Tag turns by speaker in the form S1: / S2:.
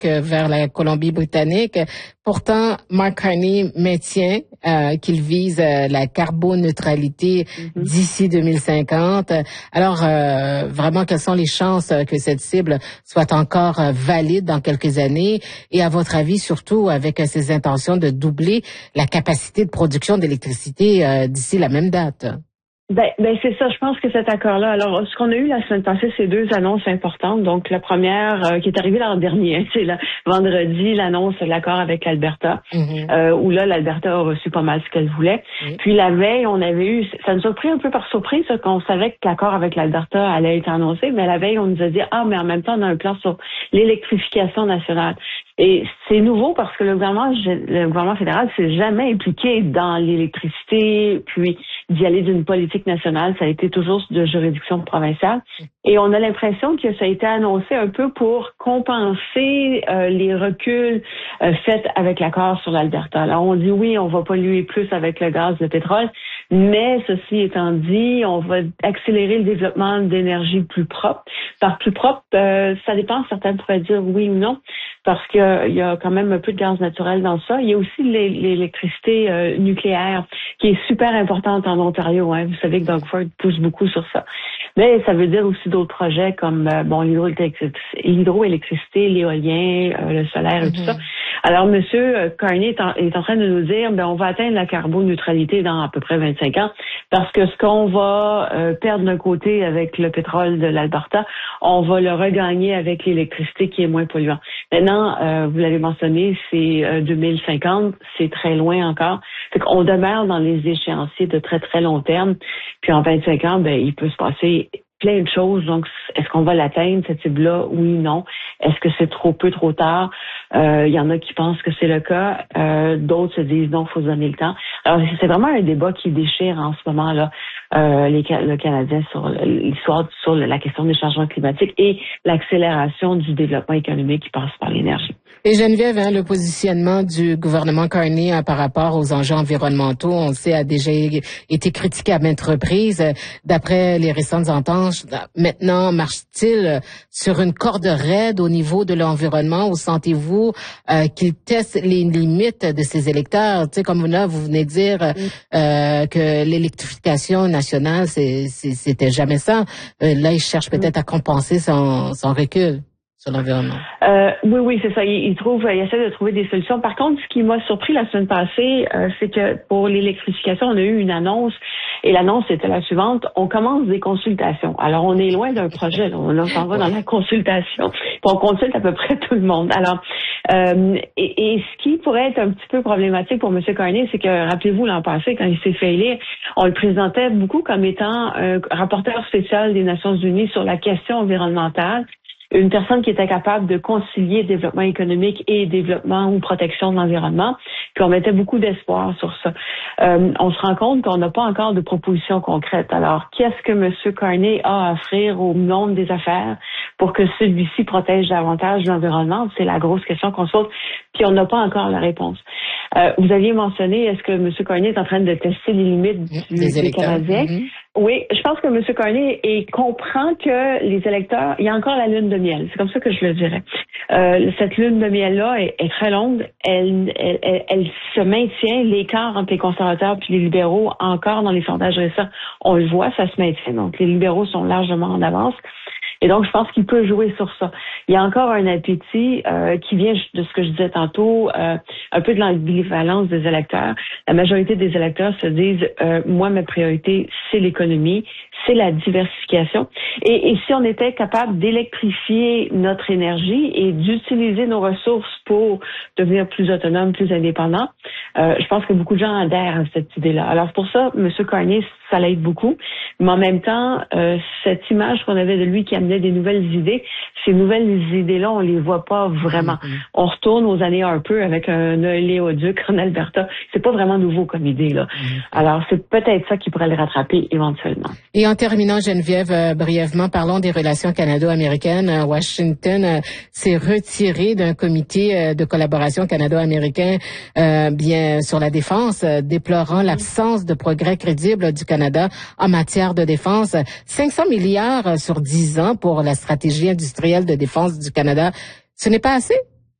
S1: vers la Colombie-Britannique. Pourtant, Mark Carney maintient qu'il vise la carboneutralité d'ici 2050. Alors, vraiment, quelles sont les chances que cette cible soit encore valide dans quelques années? Et à votre avis, surtout avec ces intentions de doubler la capacité de production d'électricité d'ici la même date?
S2: Ben c'est ça. Je pense que cet accord-là. Alors, ce qu'on a eu la semaine passée, c'est deux annonces importantes. Donc, la première qui est arrivée l'an dernier, c'est vendredi, l'annonce de l'accord avec l'Alberta, où là, l'Alberta a reçu pas mal ce qu'elle voulait. Puis la veille, on avait eu, ça nous a pris un peu par surprise, ça, qu'on savait que l'accord avec l'Alberta allait être annoncé, mais la veille, on nous a dit mais en même temps, on a un plan sur l'électrification nationale. Et c'est nouveau parce que le gouvernement fédéral s'est jamais impliqué dans l'électricité, puis d'y aller d'une politique nationale. Ça a été toujours de juridiction provinciale. Et on a l'impression que ça a été annoncé un peu pour compenser les reculs faits avec l'accord sur l'Alberta. Alors, on dit oui, on va polluer plus avec le gaz, le pétrole, mais ceci étant dit, on va accélérer le développement d'énergie plus propre. Par plus propre, ça dépend, certains pourraient dire oui ou non, parce qu'il y a quand même un peu de gaz naturel dans ça. Il y a aussi l'électricité nucléaire qui est super importante en Ontario. Vous savez que Doug Ford pousse beaucoup sur ça. Mais ça veut dire aussi d'autres projets comme l'hydroélectricité, l'éolien, le solaire et tout ça. Alors, M. Carney est en train de nous dire, on va atteindre la carboneutralité dans à peu près 25 ans, parce que ce qu'on va perdre d'un côté avec le pétrole de l'Alberta, on va le regagner avec l'électricité qui est moins polluante. Maintenant, vous l'avez mentionné, c'est 2050, c'est très loin encore. Fait qu'on demeure dans les échéanciers de très, très long terme. Puis en 25 ans, il peut se passer plein de choses. Donc, est-ce qu'on va l'atteindre, cette cible-là? Oui, non. Est-ce que c'est trop peu, trop tard? Il y en a qui pensent que c'est le cas. D'autres se disent non, il faut se donner le temps. Alors, c'est vraiment un débat qui déchire en ce moment-là le Canadien sur l'histoire, sur la question des changements climatiques et l'accélération du développement économique qui passe par l'énergie.
S1: Et Geneviève, le positionnement du gouvernement Carney par rapport aux enjeux environnementaux, on le sait, a déjà été critiqué à maintes reprises. D'après les récentes ententes, maintenant, marche-t-il sur une corde raide au niveau de l'environnement ou sentez-vous qu'il teste les limites de ses électeurs? Tu sais, comme là, vous venez de dire que l'électrification nationale, c'était jamais ça. Là, il cherche peut-être à compenser son recul sur l'environnement.
S2: Oui, c'est ça. Il essaie de trouver des solutions. Par contre, ce qui m'a surpris la semaine passée, c'est que pour l'électrification, on a eu une annonce, et l'annonce était la suivante. On commence des consultations. Alors, on est loin d'un projet. Là. On s'en va dans la consultation. Puis on consulte à peu près tout le monde. Alors, et ce qui pourrait être un petit peu problématique pour M. Carney, c'est que, rappelez-vous, l'an passé, quand il s'est fait élire, on le présentait beaucoup comme étant un rapporteur spécial des Nations Unies sur la question environnementale. Une personne qui était capable de concilier développement économique et développement ou protection de l'environnement. Puis on mettait beaucoup d'espoir sur ça. On se rend compte qu'on n'a pas encore de propositions concrètes. Alors, qu'est-ce que M. Carney a à offrir au monde des affaires pour que celui-ci protège davantage l'environnement? C'est la grosse question qu'on se pose. Puis on n'a pas encore la réponse. Vous aviez mentionné, est-ce que M. Carney est en train de tester les limites des Canadiens? Oui, je pense que M. Carney comprend que les électeurs, il y a encore la lune de miel. C'est comme ça que je le dirais. Cette lune de miel-là est très longue. Elle se maintient. L'écart entre les conservateurs et les libéraux, encore dans les sondages récents, on le voit, ça se maintient. Donc, les libéraux sont largement en avance. Et donc, je pense qu'il peut jouer sur ça. Il y a encore un appétit qui vient de ce que je disais tantôt, un peu de l'ambivalence des électeurs. La majorité des électeurs se disent, moi, ma priorité, c'est l'économie, c'est la diversification. Et si on était capable d'électrifier notre énergie et d'utiliser nos ressources pour devenir plus autonomes, plus indépendants, je pense que beaucoup de gens adhèrent à cette idée-là. Alors, pour ça, M. Carney, ça l'aide beaucoup. Mais en même temps, cette image qu'on avait de lui qui amenait des nouvelles idées, ces nouvelles idées-là, on les voit pas vraiment. On retourne aux années un peu avec un oléoduc en Alberta. C'est pas vraiment nouveau comme idée, là. Alors, c'est peut-être ça qui pourrait le rattraper éventuellement.
S1: Et en terminant, Geneviève, brièvement, parlons des relations canado-américaines. Washington s'est retiré d'un comité de collaboration canado-américain bien sur la défense, déplorant l'absence de progrès crédible du Canada en matière de défense. 500 milliards sur 10 ans pour la stratégie industrielle de défense du Canada. Ce n'est pas assez?